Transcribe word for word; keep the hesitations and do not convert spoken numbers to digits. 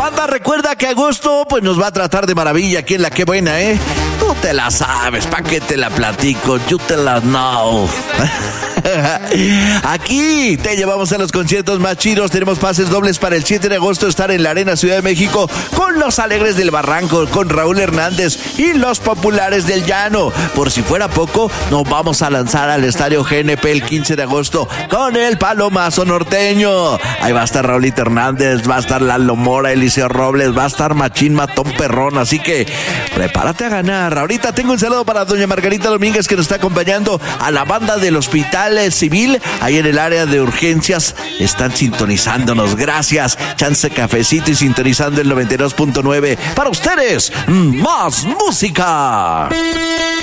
Banda, recuerda que agosto pues nos va a tratar de maravilla aquí en La Qué Buena, ¿eh? Tú te la sabes, ¿pa' qué te la platico? You te la know. Aquí te llevamos a los conciertos más chidos. Tenemos pases dobles para el siete de agosto estar en la Arena Ciudad de México con Los Alegres del Barranco, con Raúl Hernández y Los Populares del Llano. Por si fuera poco, nos vamos a lanzar al Estadio G N P el quince de agosto con el Palomazo Norteño. Ahí va a estar Raúlito Hernández, va a estar Lalo Mora, Eliseo Robles, va a estar Machín Matón Perrón, así que prepárate a ganar. Ahorita tengo un saludo para doña Margarita Domínguez, que nos está acompañando, a la banda del Hospital Civil, ahí en el área de urgencias, están sintonizándonos. Gracias. Chance cafecito y sintonizando el noventa y dos punto nueve. Para ustedes, más música.